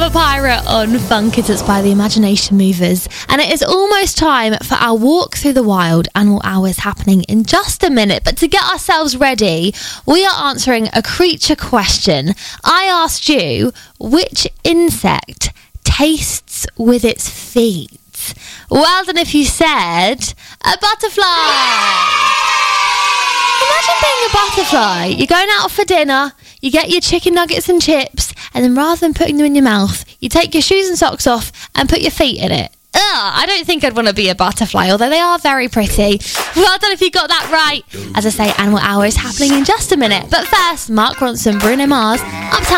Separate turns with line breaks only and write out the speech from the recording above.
a Pirate on Funk It's by the Imagination Movers, and it is almost time for our walk through the wild. Animal Hour is happening in just a minute, but to get ourselves ready, we are answering a creature question. I asked you, which insect tastes with its feet? Well done if you said a butterfly. Imagine being a butterfly. You're going out for dinner, you get your chicken nuggets and chips, and then rather than putting them in your mouth, you take your shoes and socks off and put your feet in it. I don't think I'd want to be a butterfly, although they are very pretty. Well done if you got that right. As I say, Animal Hour is happening in just a minute. But first, Mark Ronson, Bruno Mars, Uptown